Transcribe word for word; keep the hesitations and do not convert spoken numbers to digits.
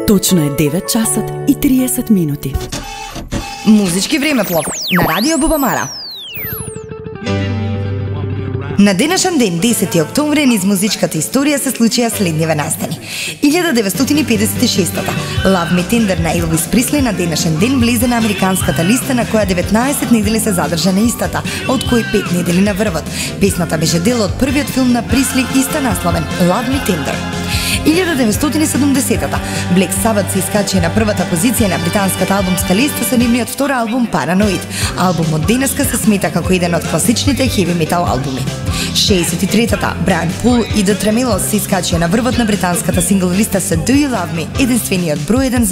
Точно е девет часот и триесет минути. Музички времеплов на Радио Бубамара. На денешен ден, десети октомври, низ музичката историја се случија следниве настани. илјада деветстотини педесет и шеста Love Me Tender на Елвис Присли на денешен ден влезе на американската листа, на која деветнаесет недели се задржа на истата, од кои пет недели на врвот. Песната беше дел од првиот филм на Присли, иста насловен Love Me Tender. илјада деветстотини и седумдесета Black Sabbath се искачи на првата позиција на британската албумска листа со нивниот втор албум Paranoid. Албумот денеска се смета како еден од класичните heavy metal албуми. шеесет и трета Брайан Пул и The Tremelos се искачи на врвот на британската сингл листа со Do You Love Me, единствениот број еден